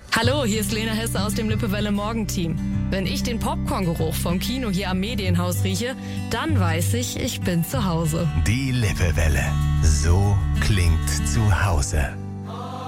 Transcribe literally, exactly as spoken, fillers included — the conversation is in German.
Hallo, hier ist Lena Hesse aus dem Lippewelle Morgenteam. Wenn ich den Popcorn-Geruch vom Kino hier am Medienhaus rieche, dann weiß ich, ich bin zu Hause. Die Lippewelle. So klingt zu Hause.